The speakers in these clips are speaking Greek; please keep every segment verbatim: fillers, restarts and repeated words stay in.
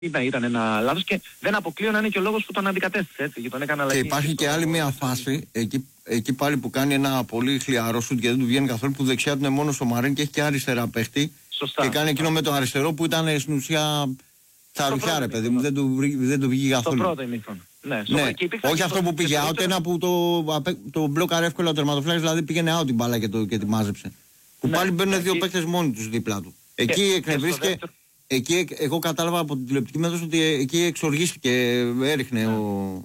ήταν, ήταν ένα λάθος και δεν αποκλείω να είναι και ο λόγος που τον αντικατέστησε, έτσι, και τον έκανε αλλαγή. Και υπάρχει και άλλη μια φάση, εκεί, εκεί πάλι που κάνει ένα πολύ χλιαρό σουτ και δεν του βγαίνει καθόλου, που δεξιά του είναι μόνο ο Μαρέν και έχει και αριστερά παίχτη. Σωστά. Και κάνει εκείνο με το αριστερό που ήταν στην ουσία θαρρουχιά, ρε παιδί μου, δεν του, δεν του βγήκε καθόλου. Στο πρώτο ημίχρονο. Ναι, ναι. Όχι αυτό που πήγε out, ένα που το, το μπλόκαρε εύκολα ο τερματοφύλακας, δηλαδή πήγαινε out την μπάλα και, το, και τη μάζεψε. Που ναι, πάλι μπαίνουν δύο παίκτες μόνοι τους δίπλα του. Εκεί εκνευρίστηκε. Εκεί εγώ κατάλαβα από την τηλεοπτική μέθοδο ότι εκεί εξοργίστηκε, έριχνε ο,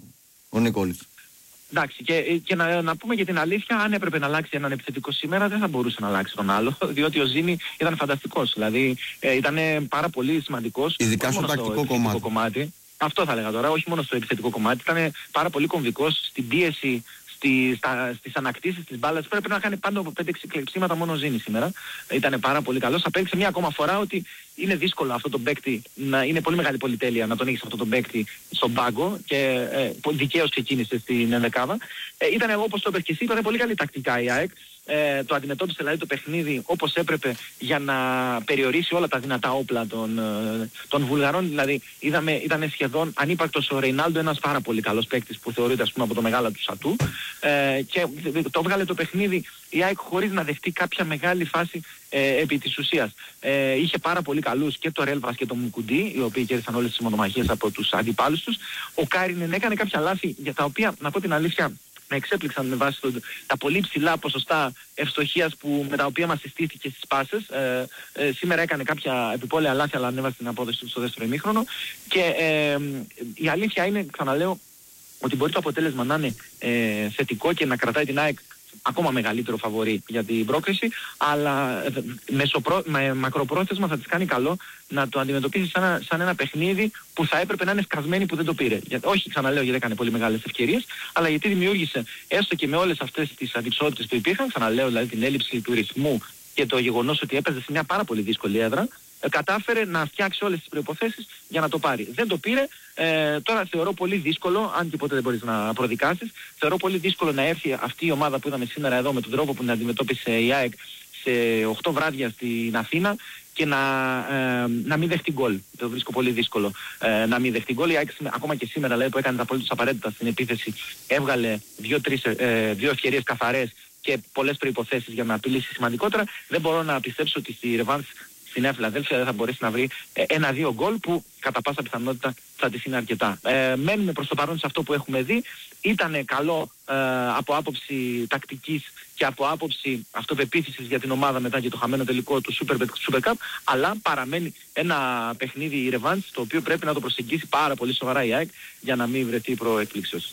ο Νικόλης. Εντάξει, και, και να, να πούμε για την αλήθεια, αν έπρεπε να αλλάξει έναν επιθετικό σήμερα, δεν θα μπορούσε να αλλάξει τον άλλο, διότι ο Ζήνη ήταν φανταστικός. Δηλαδή ε, ήταν πάρα πολύ σημαντικός. Ειδικά στο τακτικό κομμάτι. κομμάτι. Αυτό θα έλεγα τώρα, όχι μόνο στο επιθετικό κομμάτι. Ήταν πάρα πολύ κομβικός στην πίεση, Στη, στα, στις ανακτήσεις της μπάλας. Πρέπει να κάνει πάντα από πέντε έξι κλεψίματα μόνο ο Ζήνη σήμερα. Ήταν πάρα πολύ καλός. Απέδειξε μια ακόμα φορά ότι είναι δύσκολο αυτό το παίκτη, να είναι πολύ μεγάλη πολυτέλεια να τον έχεις αυτό το παίκτη στον πάγκο και ε, δικαίως ξεκίνησε στην ενδεκάδα. Ε, ήταν, όπως το είπες και εσύ, ήταν πολύ καλή τακτικά η ΑΕΚ. Ε, το αντιμετώπισε δηλαδή το παιχνίδι όπως έπρεπε για να περιορίσει όλα τα δυνατά όπλα των, ε, των Βουλγαρών. Δηλαδή είδαμε, ήταν σχεδόν ανύπαρκτος ο Ρεϊνάλντο, ένας πάρα πολύ καλός παίκτης που θεωρείται, ας πούμε, από το μεγάλο του Σατού, ε, και το βγάλε το παιχνίδι η ΑΕΚ χωρίς να δεχτεί κάποια μεγάλη φάση ε, επί της ουσίας. Ε, είχε πάρα πολύ καλούς και το Ρέλβας και το Μουκουντή, οι οποίοι κέρδισαν όλες τις μονομαχίες από τους αντιπάλους τους. Ο Κάρινεν έκανε κάποια λάθη για τα οποία, να πω την αλήθεια, με εξέπληξαν με βάση το, τα πολύ ψηλά ποσοστά ευστοχίας που, με τα οποία μας συστήθηκε στις πάσες. Ε, ε, σήμερα έκανε κάποια επιπόλαια λάθη, αλλά ανέβασε την απόδοση του στο δεύτερο ημίχρονο. Και ε, η αλήθεια είναι, ξαναλέω, ότι μπορεί το αποτέλεσμα να είναι ε, θετικό και να κρατάει την ΑΕΚ ακόμα μεγαλύτερο φαβορί για την πρόκριση, αλλά μεσοπρό, με μακροπρόθεσμα θα της κάνει καλό να το αντιμετωπίσει σαν, σαν ένα παιχνίδι που θα έπρεπε να είναι σκασμένη που δεν το πήρε. Για, όχι, ξαναλέω, γιατί έκανε πολύ μεγάλες ευκαιρίες, αλλά γιατί δημιούργησε, έστω και με όλες αυτές τις αντιψότητες που υπήρχαν, ξαναλέω, δηλαδή την έλλειψη του ρυθμού και το γεγονός ότι έπαιζε σε μια πάρα πολύ δύσκολη έδρα, κατάφερε να φτιάξει όλες τις προϋποθέσεις για να το πάρει. Δεν το πήρε. Ε, τώρα θεωρώ πολύ δύσκολο, αν και ποτέ δεν μπορείς να προδικάσεις, θεωρώ πολύ δύσκολο να έρθει αυτή η ομάδα που είδαμε σήμερα εδώ με τον τρόπο που την αντιμετώπισε η ΑΕΚ σε οκτώ βράδια στην Αθήνα και να, ε, να μην δεχτεί γκολ. Το βρίσκω πολύ δύσκολο ε, να μην δεχτεί γκολ. Η ΑΕΚ ακόμα και σήμερα, λέει, που έκανε τα απολύτως απαραίτητα στην επίθεση, έβγαλε δύο-τρεις ε, δύο ευκαιρίες καθαρές και πολλές προϋποθέσεις για να απειλήσει σημαντικότερα. Δεν μπορώ να πιστέψω ότι στη ρεβάνς στην Νέα Φιλαδέλφια δεν θα μπορέσει να βρει ένα-δύο γκολ που κατά πάσα πιθανότητα θα της είναι αρκετά. Ε, μένουμε προς το παρόν σε αυτό που έχουμε δει. Ήταν καλό ε, από άποψη τακτικής και από άποψη αυτοπεποίθησης για την ομάδα μετά και το χαμένο τελικό του Super, Super Cup, αλλά παραμένει ένα παιχνίδι η ρεβάνς, το οποίο πρέπει να το προσεγγίσει πάρα πολύ σοβαρά η ΑΕΚ για να μην βρεθεί προεκπλήξεως.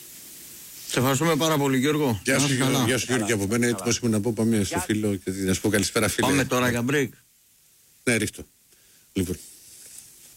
Σε ευχαριστούμε πάρα πολύ, Γιώργο. Γεια σου, Γιώργο. Γεια σου, Γιώργο, και από μένα. Έτοιμος είμαι να πω, πάμε στο φίλο και να σου πω καλησπέρα, φίλε. Πάμε τώρα για break. Ναι, ρίχτω. Λοιπόν.